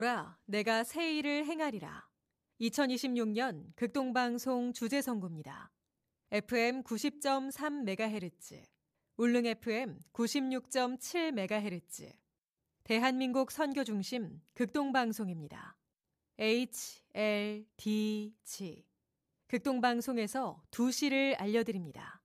라 내가 새 일을 행하리라. 2026년 극동방송 주제선구입니다. FM 90.3MHz, 울릉 FM 96.7MHz, 대한민국 선교중심 극동방송입니다. HLDG 극동방송에서 2시를 알려드립니다.